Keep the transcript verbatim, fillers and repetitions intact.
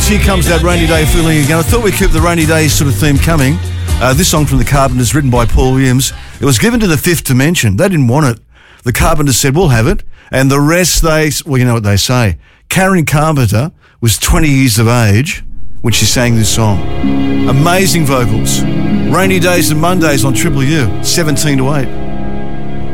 Carpenters, here comes that rainy day feeling again. I thought we'd keep the rainy day sort of theme coming. Uh, this song from the Carpenters, written by Paul Williams. It was given to the Fifth Dimension. They didn't want it. The Carpenters said, we'll have it. And the rest, they, well, you know what they say. Karen Carpenter was twenty years of age when she sang this song. Amazing vocals. Rainy Days and Mondays on Triple U, seventeen to eight.